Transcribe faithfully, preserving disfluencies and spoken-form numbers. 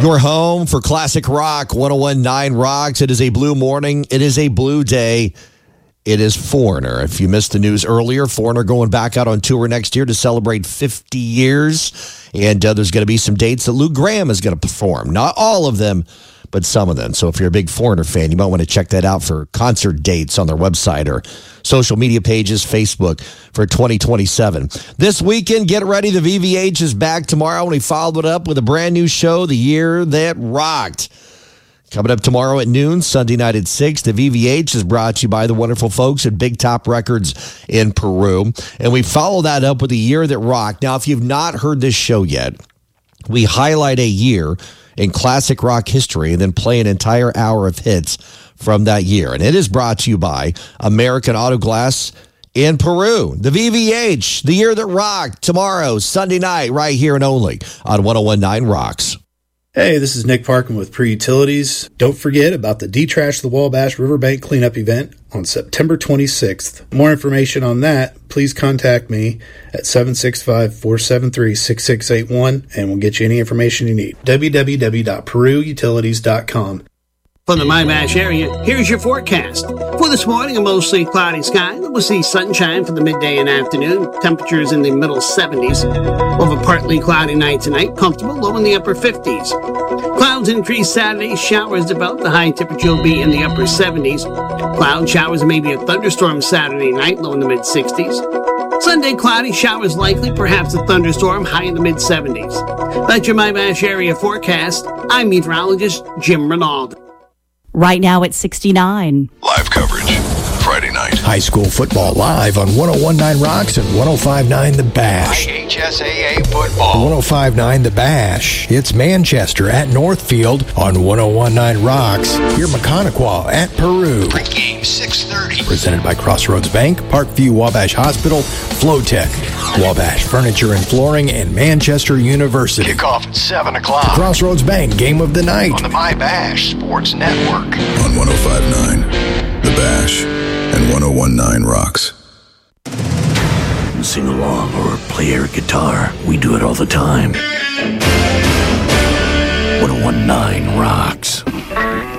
Your home for classic rock, one oh one point nine Rocks. It is a blue morning. It is a blue day. It is Foreigner. If you missed the news earlier, Foreigner going back out on tour next year to celebrate fifty years. And uh, there's going to be some dates that Lou Gramm is going to perform. Not all of them, but some of them. So if you're a big Foreigner fan, you might want to check that out for concert dates on their website or social media pages, Facebook for twenty twenty-seven. This weekend, get ready. The V V H is back tomorrow, and we followed it up with a brand new show, The Year That Rocked. Coming up tomorrow at noon, Sunday night at six, the V V H is brought to you by the wonderful folks at Big Top Records in Peru. And we follow that up with The Year That Rocked. Now, if you've not heard this show yet, we highlight a year in classic rock history and then play an entire hour of hits from that year. And it is brought to you by American Auto Glass in Peru. The V V H, The Year That Rocked, tomorrow, Sunday night, right here and only on one oh one point nine Rocks. Hey, this is Nick Parkin with Pre-Utilities. Don't forget about the D-Trash the Wabash Riverbank Cleanup event on September twenty-sixth. For more information on that, please contact me at seven six five, four seven three, six six eight one and we'll get you any information you need. w w w dot peru utilities dot com. From the Mimash area, here's your forecast. For this morning, a mostly cloudy sky. We'll see sunshine for the midday and afternoon. Temperatures in the middle seventies. We'll have a partly cloudy night tonight. Comfortable, low in the upper fifties. Clouds increase Saturday. Showers develop. The high temperature will be in the upper seventies. Cloud showers, maybe a thunderstorm Saturday night, low in the mid sixties. Sunday, cloudy, showers likely, perhaps a thunderstorm, high in the mid seventies. That's your Mimash area forecast. I'm meteorologist Jim Renaud. Right now at sixty-nine. Live coverage, Friday night. High school football live on one oh one point nine Rocks and one oh five point nine The Bash. I H S A A football. one oh five point nine The Bash. It's Manchester at Northfield on one oh one point nine Rocks. You're Mechaniqua at Peru. Pregame six thirty. Presented by Crossroads Bank, Parkview Wabash Hospital, Flowtech, Wabash Furniture and Flooring, and Manchester University. Kickoff at seven o'clock. Crossroads Bank Game of the Night. On the My Bash Sports Network. On one oh five point nine, The Bash, and one oh one point nine Rocks. Sing along or play air guitar. We do it all the time. one oh one point nine Rocks.